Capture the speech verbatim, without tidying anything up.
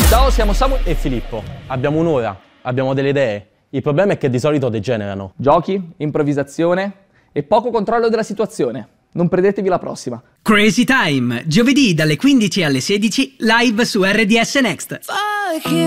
Ciao, siamo Samu e Filippo. Abbiamo un'ora, abbiamo delle idee. Il problema è che di solito degenerano. Giochi, improvvisazione e poco controllo della situazione. Non perdetevi la prossima. Crazy Time, giovedì dalle quindici alle sedici, live su R D S Next. Fuck you.